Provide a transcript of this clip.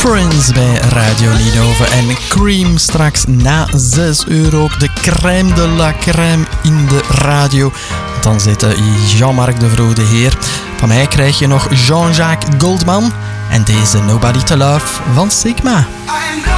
Prince bij Radio Ninove en Cream straks na 6 uur ook de crème de la crème in de radio. Dan zit Jean-Marc de Vrode Heer. Van mij krijg je nog Jean-Jacques Goldman en deze Nobody to Love van Sigma.